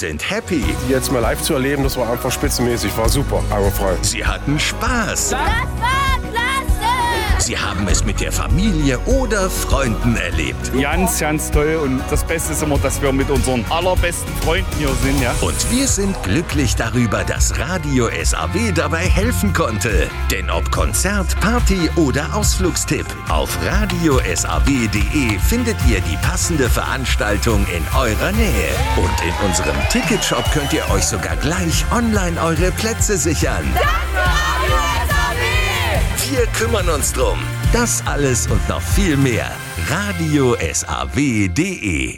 sind happy. Die jetzt mal live zu erleben, das war einfach spitzenmäßig, war super, augenfrei. Sie hatten Spaß. Das war klasse! Sie haben es mit der Familie oder Freunden erlebt. Ganz, ganz toll und das Beste ist immer, dass wir mit unseren allerbesten Freunden hier sind. Ja? Und wir sind glücklich darüber, dass Radio SAW dabei helfen konnte. Denn ob Konzert, Party oder Ausflugstipp, auf radiosaw.de findet ihr die passende Veranstaltung in eurer Nähe. Und in unserem Ticketshop könnt ihr euch sogar gleich online eure Plätze sichern. Danke, Radio SAW! Wir kümmern uns drum. Das alles und noch viel mehr. radiosaw.de.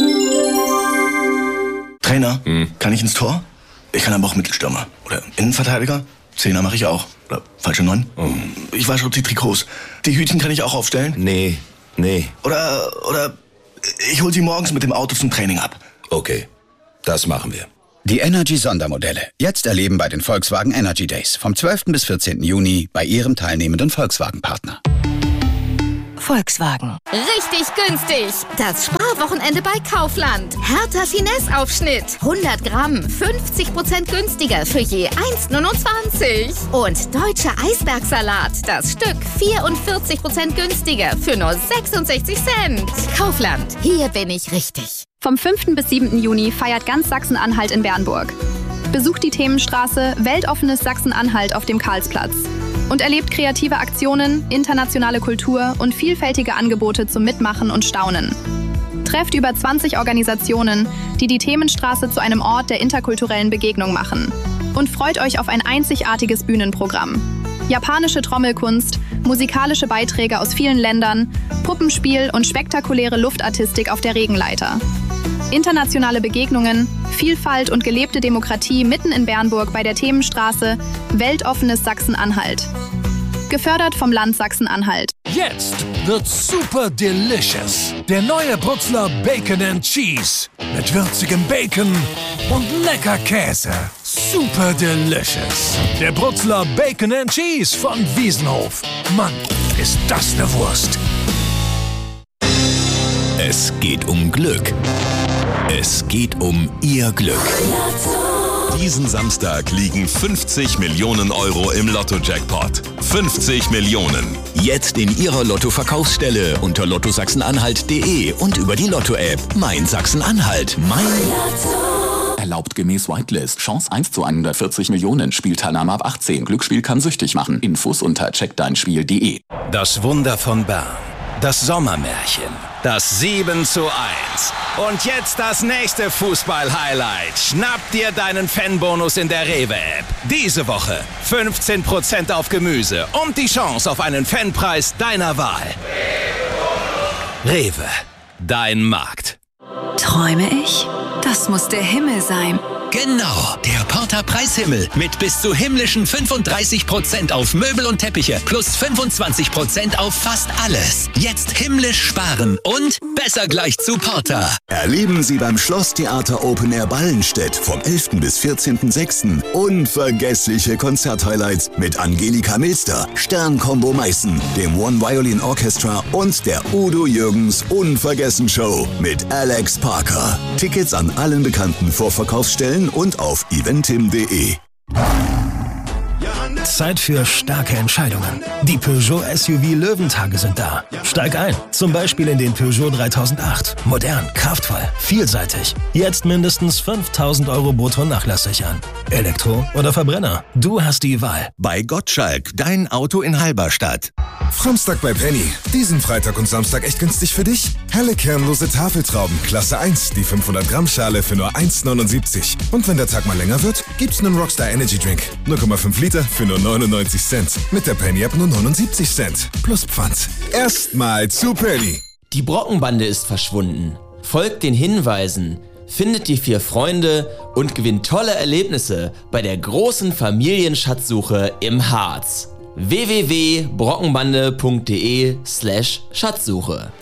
Trainer, kann ich ins Tor? Ich kann aber auch Mittelstürmer. Oder Innenverteidiger? Zehner mache ich auch. Oder falsche 9? Ich wasche auch die Trikots. Die Hütchen kann ich auch aufstellen? Nee. Oder ich hol sie morgens mit dem Auto zum Training ab. Okay, das machen wir. Die Energy-Sondermodelle. Jetzt erleben bei den Volkswagen Energy Days. Vom 12. bis 14. Juni bei Ihrem teilnehmenden Volkswagen-Partner. Volkswagen. Richtig günstig. Das Sparwochenende bei Kaufland. Hertha Finesse-Aufschnitt. 100 Gramm. 50% günstiger für je 1,29. Und deutscher Eisbergsalat. Das Stück 44% günstiger für nur 66 Cent. Kaufland. Hier bin ich richtig. Vom 5. bis 7. Juni feiert ganz Sachsen-Anhalt in Bernburg. Besucht die Themenstraße Weltoffenes Sachsen-Anhalt auf dem Karlsplatz und erlebt kreative Aktionen, internationale Kultur und vielfältige Angebote zum Mitmachen und Staunen. Trefft über 20 Organisationen, die die Themenstraße zu einem Ort der interkulturellen Begegnung machen. Und freut euch auf ein einzigartiges Bühnenprogramm. Japanische Trommelkunst, musikalische Beiträge aus vielen Ländern, Puppenspiel und spektakuläre Luftartistik auf der Regenleiter. Internationale Begegnungen, Vielfalt und gelebte Demokratie mitten in Bernburg bei der Themenstraße Weltoffenes Sachsen-Anhalt. Gefördert vom Land Sachsen-Anhalt. Jetzt wird super delicious. Der neue Brutzler Bacon and Cheese. Mit würzigem Bacon und lecker Käse. Super delicious. Der Brutzler Bacon and Cheese von Wiesenhof. Mann, ist das eine Wurst. Es geht um Glück. Es geht um Ihr Glück. Diesen Samstag liegen 50 Millionen Euro im Lotto-Jackpot. 50 Millionen. Jetzt in Ihrer Lotto-Verkaufsstelle unter lottosachsenanhalt.de und über die Lotto-App. Mein Sachsen-Anhalt. Mein Lotto. Erlaubt gemäß Whitelist. Chance 1 zu 140 Millionen. Spielteilnahme ab 18. Glücksspiel kann süchtig machen. Infos unter checkdeinspiel.de. Das Wunder von Bern. Das Sommermärchen. Das 7:1. Und jetzt das nächste Fußball-Highlight. Schnapp dir deinen Fanbonus in der Rewe-App. Diese Woche 15% auf Gemüse und die Chance auf einen Fanpreis deiner Wahl. Rewe, dein Markt. Träume ich? Das muss der Himmel sein. Genau, der Porter Preishimmel mit bis zu himmlischen 35% auf Möbel und Teppiche plus 25% auf fast alles. Jetzt himmlisch sparen und besser gleich zu Porter. Erleben Sie beim Schlosstheater Open Air Ballenstedt vom 11. bis 14.06. unvergessliche Konzerthighlights mit Angelika Milster, Sternkombo Meißen, dem One Violin Orchestra und der Udo Jürgens Unvergessen-Show mit Alex Parker. Tickets an allen bekannten Vorverkaufsstellen und auf eventim.de. Zeit für starke Entscheidungen. Die Peugeot SUV Löwentage sind da. Steig ein, zum Beispiel in den Peugeot 3008. Modern, kraftvoll, vielseitig. Jetzt mindestens 5.000 Euro brutto Nachlass sichern. Elektro oder Verbrenner? Du hast die Wahl. Bei Gottschalk, dein Auto in Halberstadt. Framstag bei Penny. Diesen Freitag und Samstag echt günstig für dich. Helle kernlose Tafeltrauben, Klasse 1, die 500 Gramm Schale für nur 1,79. Und wenn der Tag mal länger wird, gibt's einen Rockstar Energy Drink. 0,5 Liter für nur 99 Cent. Mit der Penny App nur 79 Cent. Plus Pfand. Erstmal zu Penny. Die Brockenbande ist verschwunden. Folgt den Hinweisen, findet die 4 Freunde und gewinnt tolle Erlebnisse bei der großen Familienschatzsuche im Harz. www.brockenbande.de/Schatzsuche.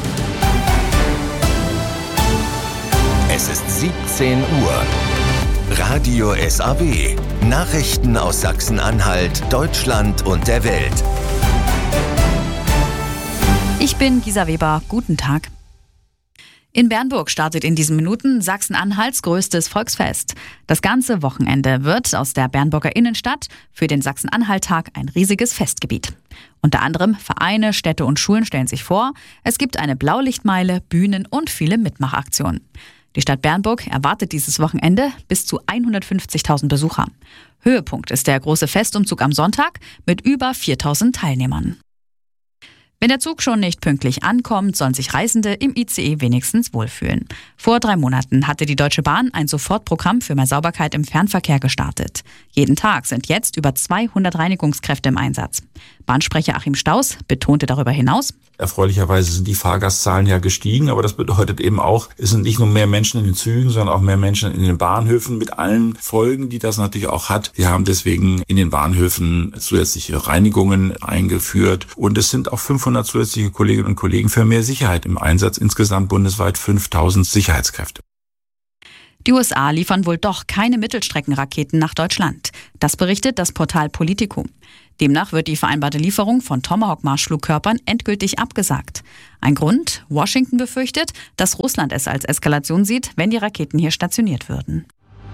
Es ist 17 Uhr. Radio SAW. Nachrichten aus Sachsen-Anhalt, Deutschland und der Welt. Ich bin Gisa Weber. Guten Tag. In Bernburg startet in diesen Minuten Sachsen-Anhalts größtes Volksfest. Das ganze Wochenende wird aus der Bernburger Innenstadt für den Sachsen-Anhalt-Tag ein riesiges Festgebiet. Unter anderem Vereine, Städte und Schulen stellen sich vor. Es gibt eine Blaulichtmeile, Bühnen und viele Mitmachaktionen. Die Stadt Bernburg erwartet dieses Wochenende bis zu 150.000 Besucher. Höhepunkt ist der große Festumzug am Sonntag mit über 4.000 Teilnehmern. Wenn der Zug schon nicht pünktlich ankommt, sollen sich Reisende im ICE wenigstens wohlfühlen. Vor 3 Monaten hatte die Deutsche Bahn ein Sofortprogramm für mehr Sauberkeit im Fernverkehr gestartet. Jeden Tag sind jetzt über 200 Reinigungskräfte im Einsatz. Bahnsprecher Achim Staus betonte darüber hinaus: Erfreulicherweise sind die Fahrgastzahlen ja gestiegen, aber das bedeutet eben auch, es sind nicht nur mehr Menschen in den Zügen, sondern auch mehr Menschen in den Bahnhöfen mit allen Folgen, die das natürlich auch hat. Wir haben deswegen in den Bahnhöfen zusätzliche Reinigungen eingeführt und es sind auch 500 zusätzliche Kolleginnen und Kollegen für mehr Sicherheit im Einsatz, insgesamt bundesweit 5.000 Sicherheitskräfte. Die USA liefern wohl doch keine Mittelstreckenraketen nach Deutschland. Das berichtet das Portal Politico. Demnach wird die vereinbarte Lieferung von Tomahawk-Marschflugkörpern endgültig abgesagt. Ein Grund? Washington befürchtet, dass Russland es als Eskalation sieht, wenn die Raketen hier stationiert würden.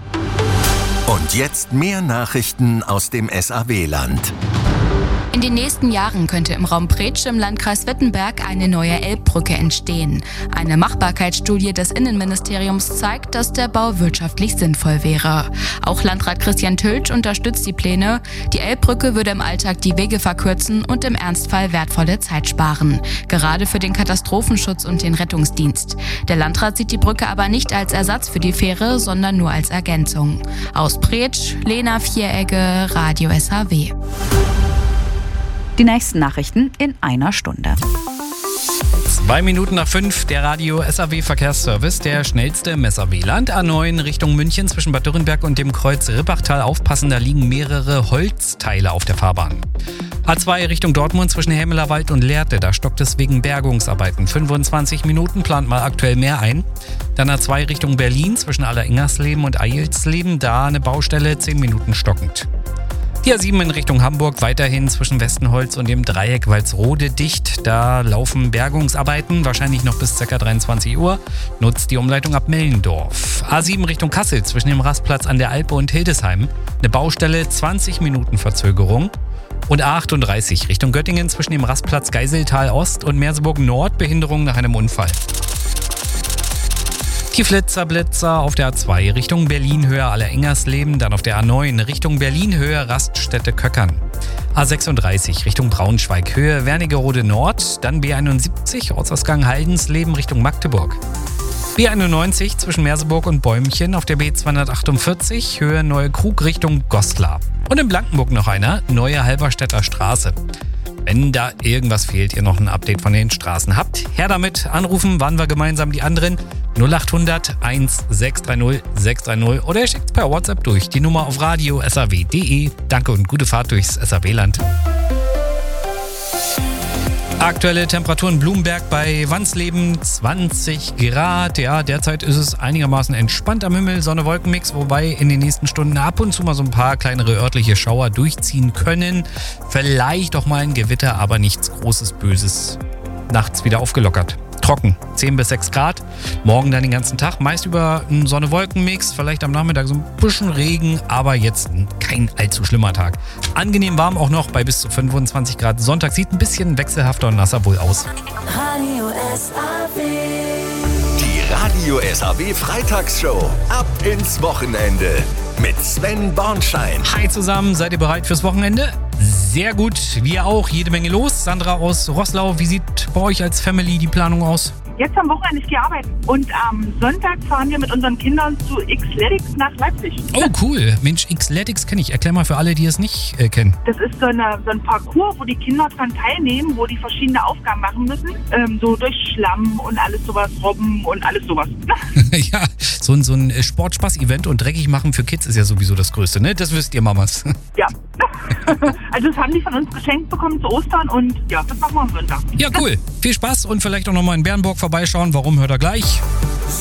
Und jetzt mehr Nachrichten aus dem SAW-Land. In den nächsten Jahren könnte im Raum Preetsch im Landkreis Wittenberg eine neue Elbbrücke entstehen. Eine Machbarkeitsstudie des Innenministeriums zeigt, dass der Bau wirtschaftlich sinnvoll wäre. Auch Landrat Christian Tülsch unterstützt die Pläne. Die Elbbrücke würde im Alltag die Wege verkürzen und im Ernstfall wertvolle Zeit sparen. Gerade für den Katastrophenschutz und den Rettungsdienst. Der Landrat sieht die Brücke aber nicht als Ersatz für die Fähre, sondern nur als Ergänzung. Aus Preetsch, Lena Vieregge, Radio SAW. Die nächsten Nachrichten in einer Stunde. 2 Minuten nach 5, der Radio SAW Verkehrsservice, der schnellste im SAW-Land. A9 Richtung München zwischen Bad Dürrenberg und dem Kreuz Rippachtal. Aufpassen, da liegen mehrere Holzteile auf der Fahrbahn. A2 Richtung Dortmund zwischen Hämelerwald und Lehrte, da stockt es wegen Bergungsarbeiten. 25 Minuten, plant mal aktuell mehr ein. Dann A2 Richtung Berlin zwischen Alleringersleben und Eilsleben, da eine Baustelle, 10 Minuten stockend. Die A7 in Richtung Hamburg weiterhin zwischen Westenholz und dem Dreieck Walsrode dicht. Da laufen Bergungsarbeiten, wahrscheinlich noch bis ca. 23 Uhr. Nutzt die Umleitung ab Mellendorf. A7 Richtung Kassel zwischen dem Rastplatz an der Alpe und Hildesheim. Eine Baustelle, 20 Minuten Verzögerung. Und A38 Richtung Göttingen zwischen dem Rastplatz Geiseltal Ost und Merseburg Nord. Behinderung nach einem Unfall. Die Flitzer auf der A2 Richtung Berlin-Höhe Alleringersleben, dann auf der A9 Richtung Berlin-Höhe Raststätte Köckern. A36 Richtung Braunschweig, Höhe Wernigerode Nord, dann B71 Ortsausgang Haldensleben Richtung Magdeburg. B91 zwischen Merseburg und Bäumchen auf der B248, Höhe Neue Krug Richtung Goslar. Und in Blankenburg noch einer, Neue Halberstädter Straße. Wenn da irgendwas fehlt, ihr noch ein Update von den Straßen habt, her damit, anrufen, waren wir gemeinsam die anderen. 0800 1630 630 oder ihr schickt per WhatsApp durch die Nummer auf radio.saw.de. Danke und gute Fahrt durchs SAW-Land. Aktuelle Temperaturen Blumberg bei Wansleben 20 Grad. Ja, derzeit ist es einigermaßen entspannt am Himmel, Sonne-Wolken-Mix, wobei in den nächsten Stunden ab und zu mal so ein paar kleinere örtliche Schauer durchziehen können. Vielleicht auch mal ein Gewitter, aber nichts Großes, Böses. Nachts wieder aufgelockert. Trocken, 10 bis 6 Grad. Morgen dann den ganzen Tag, meist über einen Sonne-Wolken-Mix, vielleicht am Nachmittag so ein bisschen Regen, aber jetzt kein allzu schlimmer Tag. Angenehm warm auch noch bei bis zu 25 Grad. Sonntag sieht ein bisschen wechselhafter und nasser wohl aus. Radio SAW. Die Radio SAW Freitagsshow. Ab ins Wochenende. Mit Sven Bornschein. Hi zusammen, seid ihr bereit fürs Wochenende? Sehr gut, wir auch, jede Menge los. Sandra aus Roßlau, wie sieht bei euch als Family die Planung aus? Jetzt am Wochenende, ich gehe arbeiten. Und am Sonntag fahren wir mit unseren Kindern zu Xletics nach Leipzig. Oh cool, Mensch, Xletics kenne ich. Erklär mal für alle, die es nicht kennen. Das ist so ein Parcours, wo die Kinder dran teilnehmen, wo die verschiedene Aufgaben machen müssen. So durch Schlamm und alles sowas, Robben und alles sowas. Ja, so ein Sportspaß-Event und dreckig machen für Kids ist ja sowieso das Größte, ne? Das wisst ihr Mamas. Ja. Also das haben die von uns geschenkt bekommen zu Ostern und ja, das machen wir am Sonntag. Ja, cool. Viel Spaß und vielleicht auch nochmal in Bernburg vorbeischauen. Warum, hört ihr gleich.